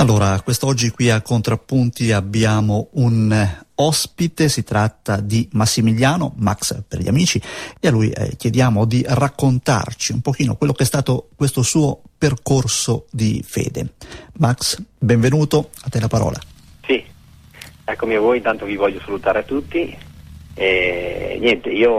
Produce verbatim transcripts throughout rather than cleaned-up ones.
Allora, quest'oggi qui a Contrappunti abbiamo un ospite, si tratta di Massimiliano, Max per gli amici, e a lui eh, chiediamo di raccontarci un pochino quello che è stato questo suo percorso di fede. Max, benvenuto, a te la parola. Sì, eccomi a voi, intanto vi voglio salutare a tutti. E niente, io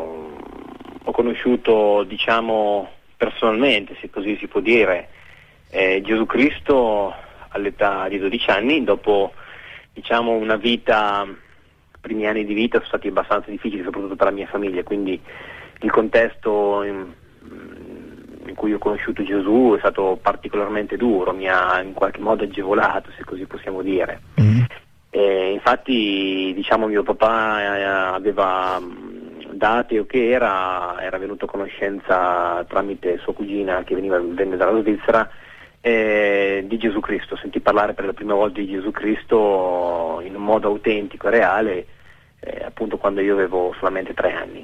ho conosciuto, diciamo, personalmente, se così si può dire, eh, Gesù Cristo all'età di dodici anni, dopo, diciamo, una vita, i primi anni di vita sono stati abbastanza difficili, soprattutto per la mia famiglia, quindi il contesto in, in cui ho conosciuto Gesù è stato particolarmente duro, mi ha in qualche modo agevolato, se così possiamo dire. Mm. E infatti, diciamo, mio papà aveva date o che era, era venuto a conoscenza tramite sua cugina che veniva, venne dalla Svizzera, Eh, di Gesù Cristo. Sentì parlare per la prima volta di Gesù Cristo in un modo autentico e reale, eh, appunto quando io avevo solamente tre anni.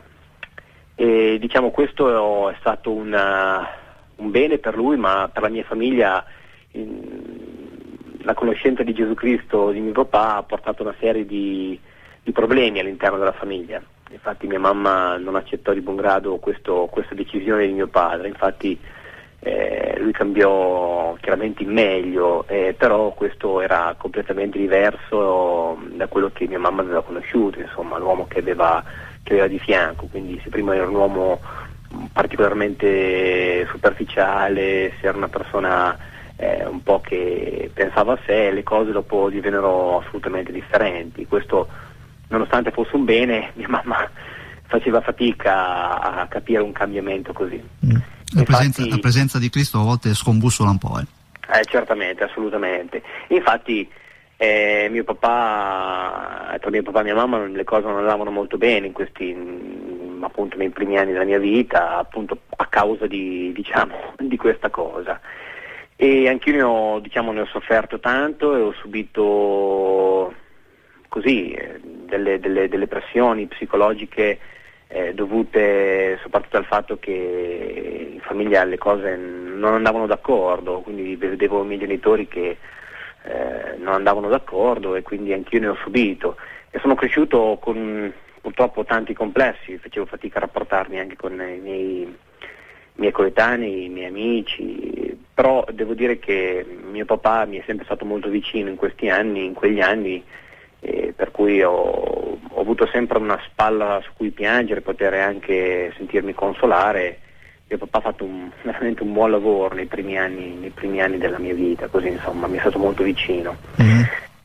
E diciamo questo è stato una, un bene per lui, ma per la mia famiglia in, la conoscenza di Gesù Cristo di mio papà ha portato una serie di, di problemi all'interno della famiglia. Infatti mia mamma non accettò di buon grado questo, questa decisione di mio padre, infatti Eh, lui cambiò chiaramente in meglio, eh, però questo era completamente diverso da quello che mia mamma aveva conosciuto, insomma, l'uomo che aveva, che aveva di fianco. Quindi se prima era un uomo particolarmente superficiale, se era una persona eh, un po' che pensava a sé, le cose dopo divennero assolutamente differenti. Questo, nonostante fosse un bene, mia mamma faceva fatica a capire un cambiamento così. Mm. La, Infatti, presenza, la presenza di Cristo a volte scombussola un po'. Eh, eh certamente, assolutamente. Infatti eh, mio papà, tra mio papà e mia mamma le cose non andavano molto bene in questi, appunto, nei primi anni della mia vita, appunto a causa di, diciamo, di questa cosa. E anch'io ne ho, diciamo, ne ho sofferto tanto e ho subito così delle, delle, delle pressioni psicologiche Eh, dovute soprattutto al fatto che in famiglia le cose non andavano d'accordo, quindi vedevo i miei genitori che eh, non andavano d'accordo e quindi anch'io ne ho subito e sono cresciuto con purtroppo tanti complessi, facevo fatica a rapportarmi anche con i miei, i miei coetanei, i miei amici, però devo dire che mio papà mi è sempre stato molto vicino in questi anni, in quegli anni, eh, per cui ho ho avuto sempre una spalla su cui piangere, poter anche sentirmi consolare. Mio papà ha fatto un, veramente un buon lavoro nei primi anni, nei primi anni della mia vita, così insomma mi è stato molto vicino. Mm-hmm.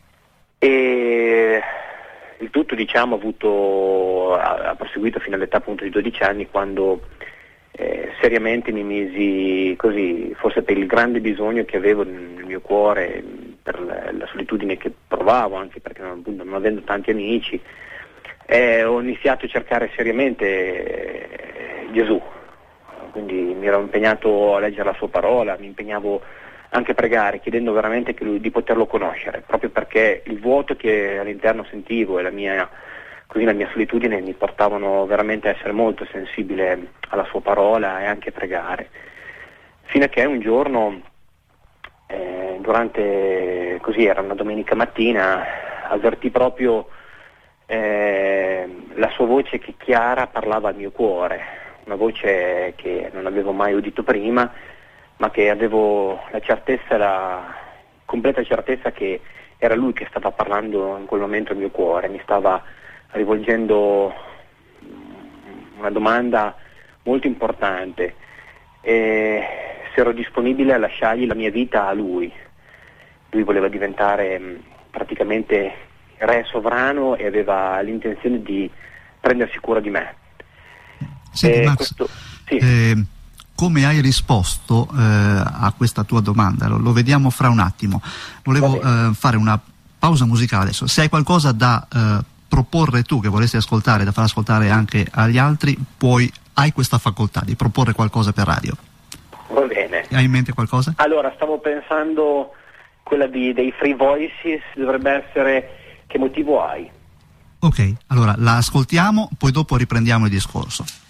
E il tutto, diciamo, ha avuto, ha, ha proseguito fino all'età appunto di dodici anni, quando eh, seriamente mi misi così, forse per il grande bisogno che avevo nel mio cuore, per la, la solitudine che provavo, anche perché non, appunto, non avendo tanti amici, Eh, ho iniziato a cercare seriamente eh, Gesù, quindi mi ero impegnato a leggere la sua parola, mi impegnavo anche a pregare, chiedendo veramente che lui, di poterlo conoscere, proprio perché il vuoto che all'interno sentivo e la mia, così, la mia solitudine mi portavano veramente a essere molto sensibile alla sua parola e anche a pregare, fino a che un giorno, eh, durante, così era una domenica mattina, avvertì proprio Eh, la sua voce che chiara parlava al mio cuore, una voce che non avevo mai udito prima, ma che avevo la certezza, la completa certezza che era lui che stava parlando in quel momento al mio cuore, mi stava rivolgendo una domanda molto importante, e se ero disponibile a lasciargli la mia vita a lui. Lui voleva diventare mh, praticamente re sovrano e aveva l'intenzione di prendersi cura di me. Senti, Max, questo, sì. eh, come hai risposto eh, a questa tua domanda? Lo, lo vediamo fra un attimo. Volevo eh, fare una pausa musicale adesso. Se hai qualcosa da eh, proporre tu, che vorresti ascoltare, da far ascoltare anche agli altri, puoi, hai questa facoltà di proporre qualcosa per radio. Va bene. Hai in mente qualcosa? Allora, stavo pensando quella di, dei Free Voices, dovrebbe essere Che motivo hai? Ok, allora la ascoltiamo, poi dopo riprendiamo il discorso.